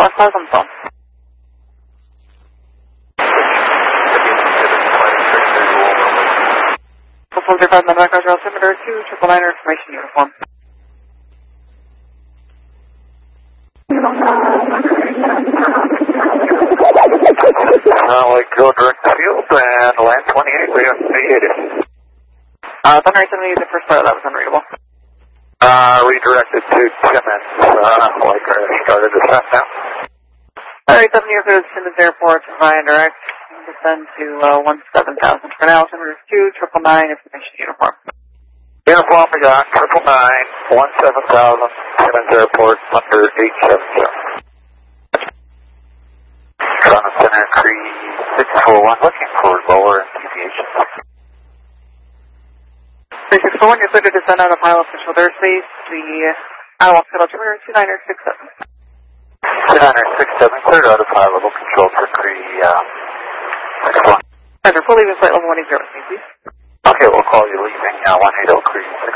last class on the phone. Before they're the back of altimeter 299 information uniform. Like go direct to field and land 28, we have 380. Thunder 870 is the first part that was unreadable. Redirected to Timmins, like I started to set now. Alright, 70 is to Timmins Airport via direct. Descend to 17,000 for now. Altimeter 299 information uniform. Uniform, we got 999, 17,000, Timmins Airport, under 877. Toronto Center, Cree 641, looking for lower and deviation. 3641, you're clear to descend out of high official airspace. The Avalon altimeter 2967. 2967, cleared out of high level control for Cree 641. Roger, full leaving flight level 180, please. Okay, we'll call you leaving 180 Cree 641.